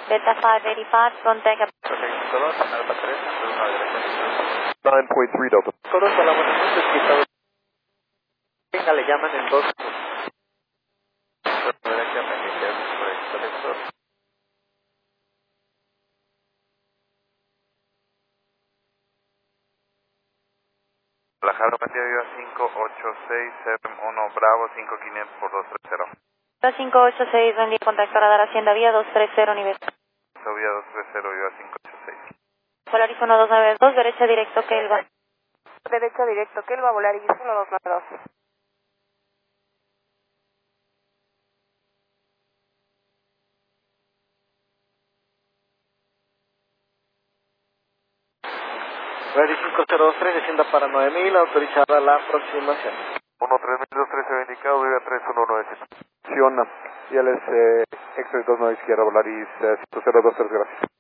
Beta 585, contact. Perfecto, Alfa 3, 9.3 Delta. todos a la buena noche, quitado. Venga, le llaman en 2 minutos. Guadalajara, Mateo, 58671 Bravo, 5500 por 230. 586, buen día, contactar a dar Hacienda Vía 230, nivel. Vía 230, Viva 586. Polaris 1292, derecha directo que él va. Derecha directo, que él va a volar y 1292. Ready 5023, descienda para 9000, autorizada la aproximación. 13213 indicado, Viva 3197. Acción, y él es X-Ray 29 izquierda, Volaris 5023, gracias.